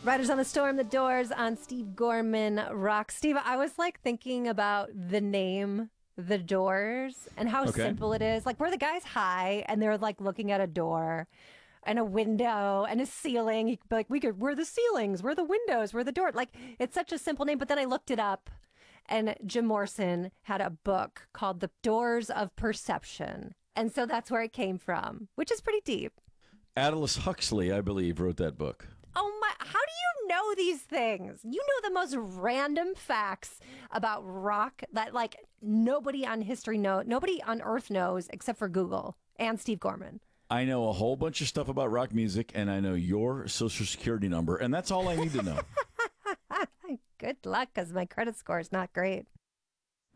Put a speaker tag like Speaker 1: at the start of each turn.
Speaker 1: Riders on the Storm, The Doors on Steve Gorman Rock. Steve, I was like thinking about the name The Doors and how simple it is. Like, where the guy's high and they're like looking at a door and a window and a ceiling. You could be like, we're the ceilings, we're the windows, we're the door. Like, it's such a simple name. But then I looked it up and Jim Morrison had a book called The Doors of Perception. And so that's where it came from, which is pretty deep.
Speaker 2: Aldous Huxley, I believe, wrote that book.
Speaker 1: Oh my, how do you know these things? You know the most random facts about rock that like nobody on nobody on earth knows except for Google and Steve Gorman.
Speaker 2: I know a whole bunch of stuff about rock music, and I know your social security number, and that's all I need to know.
Speaker 1: Good luck, because my credit score is not great.